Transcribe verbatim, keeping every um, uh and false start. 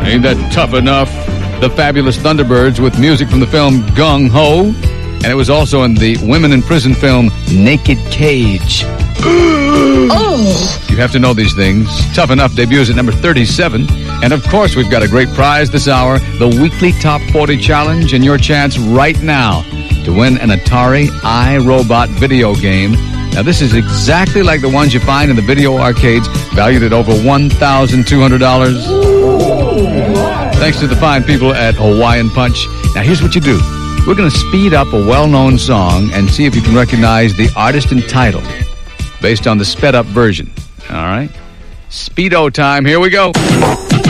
Ain't that tough enough? The Fabulous Thunderbirds with music from the film Gung Ho. And it was also in the Women in Prison film Naked Cage. Oh! You have to know these things. Tough Enough debuts at number thirty-seven. And of course, we've got a great prize this hour, the weekly Top forty Challenge, and your chance right now to win an Atari iRobot video game. Now, this is exactly like the ones you find in the video arcades, valued at over one thousand two hundred dollars. Thanks to the fine people at Hawaiian Punch. Now, here's what you do. We're going to speed up a well-known song and see if you can recognize the artist and title based on the sped-up version. All right? Speedo time. Here we go.